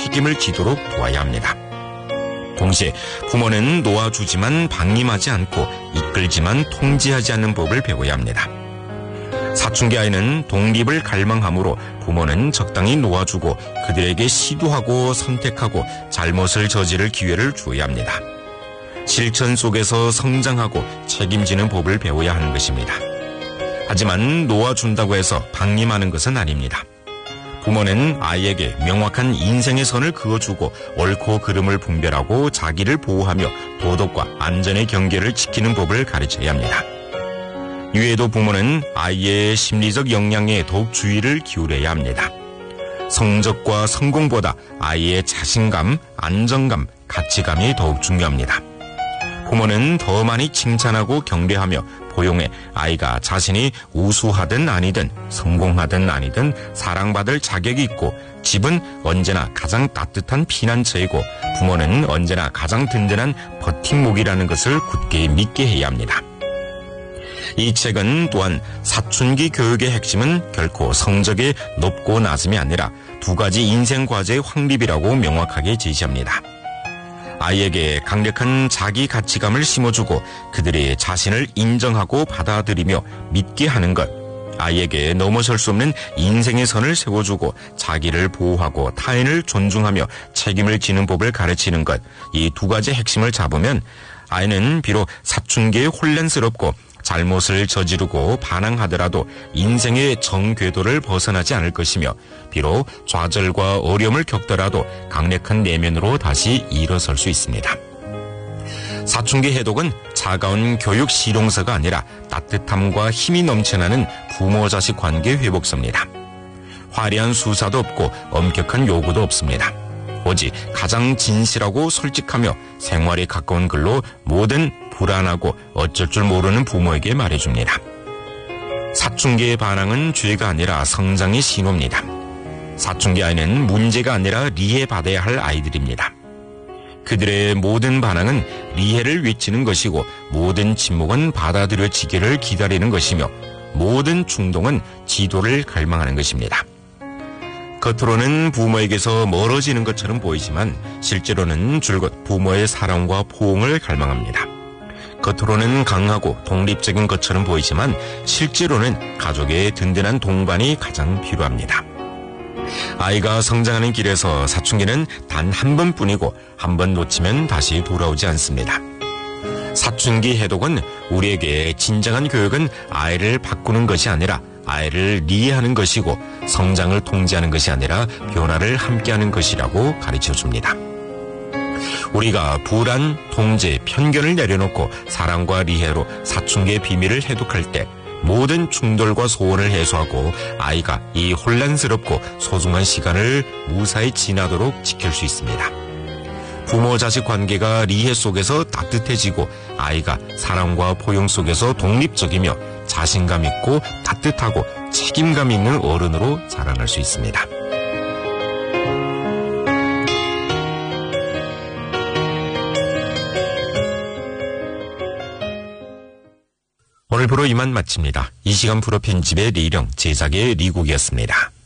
책임을 지도록 도와야 합니다. 동시에 부모는 놓아주지만 방임하지 않고 이끌지만 통제하지 않는 법을 배워야 합니다. 사춘기 아이는 독립을 갈망하므로 부모는 적당히 놓아주고 그들에게 시도하고 선택하고 잘못을 저지를 기회를 주어야 합니다. 실천 속에서 성장하고 책임지는 법을 배워야 하는 것입니다. 하지만 놓아준다고 해서 방임하는 것은 아닙니다. 부모는 아이에게 명확한 인생의 선을 그어주고 옳고 그름을 분별하고 자기를 보호하며 도덕과 안전의 경계를 지키는 법을 가르쳐야 합니다. 이외에도 부모는 아이의 심리적 역량에 더욱 주의를 기울여야 합니다. 성적과 성공보다 아이의 자신감, 안정감, 가치감이 더욱 중요합니다. 부모는 더 많이 칭찬하고 격려하며 포용해 아이가 자신이 우수하든 아니든 성공하든 아니든 사랑받을 자격이 있고 집은 언제나 가장 따뜻한 피난처이고 부모는 언제나 가장 든든한 버팀목이라는 것을 굳게 믿게 해야 합니다. 이 책은 또한 사춘기 교육의 핵심은 결코 성적의 높고 낮음이 아니라 두 가지 인생 과제의 확립이라고 명확하게 제시합니다. 아이에게 강력한 자기 가치감을 심어주고 그들의 자신을 인정하고 받아들이며 믿게 하는 것, 아이에게 넘어설 수 없는 인생의 선을 세워주고 자기를 보호하고 타인을 존중하며 책임을 지는 법을 가르치는 것, 이 두 가지 핵심을 잡으면 아이는 비록 사춘기에 혼란스럽고 잘못을 저지르고 반항하더라도 인생의 정궤도를 벗어나지 않을 것이며 비록 좌절과 어려움을 겪더라도 강력한 내면으로 다시 일어설 수 있습니다. 사춘기 해독은 차가운 교육 실용서가 아니라 따뜻함과 힘이 넘쳐나는 부모-자식 관계 회복서입니다. 화려한 수사도 없고 엄격한 요구도 없습니다. 오직 가장 진실하고 솔직하며 생활에 가까운 글로 모든 불안하고 어쩔 줄 모르는 부모에게 말해줍니다. 사춘기의 반항은 죄가 아니라 성장의 신호입니다. 사춘기 아이는 문제가 아니라 리해받아야 할 아이들입니다. 그들의 모든 반항은 리해를 외치는 것이고 모든 침묵은 받아들여지기를 기다리는 것이며 모든 충동은 지도를 갈망하는 것입니다. 겉으로는 부모에게서 멀어지는 것처럼 보이지만 실제로는 줄곧 부모의 사랑과 포옹을 갈망합니다. 겉으로는 강하고 독립적인 것처럼 보이지만 실제로는 가족의 든든한 동반이 가장 필요합니다. 아이가 성장하는 길에서 사춘기는 단 한 번뿐이고 한 번 놓치면 다시 돌아오지 않습니다. 사춘기 해독은 우리에게 진정한 교육은 아이를 바꾸는 것이 아니라 아이를 리해하는 것이고 성장을 통제하는 것이 아니라 변화를 함께하는 것이라고 가르쳐줍니다. 우리가 불안, 통제, 편견을 내려놓고 사랑과 리해로 사춘기의 비밀을 해독할 때 모든 충돌과 소원을 해소하고 아이가 이 혼란스럽고 소중한 시간을 무사히 지나도록 지킬 수 있습니다. 부모-자식 관계가 리해 속에서 따뜻해지고 아이가 사랑과 포용 속에서 독립적이며 자신감 있고 따뜻하고 책임감 있는 어른으로 자라날 수 있습니다. 오늘 프로 이만 마칩니다. 이 시간 프로 편집의 리령, 제작의 리국이었습니다.